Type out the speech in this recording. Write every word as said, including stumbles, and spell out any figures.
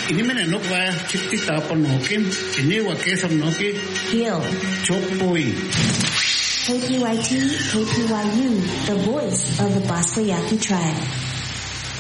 Inimene nokwa chitti taponokin, iniwa kesam noki. Hill. Chokpoi. K P Y T, K P Y U, the voice of the Bosco Yaqui tribe.